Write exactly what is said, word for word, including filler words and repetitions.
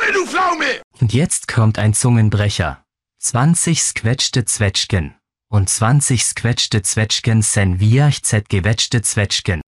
Pflaume, du Pflaume! Und jetzt kommt ein Zungenbrecher. zwanzig squetschte Zwetschgen. Und zwanzig squetschte Zwetschgen sen viach zet gewetschte Zwetschgen.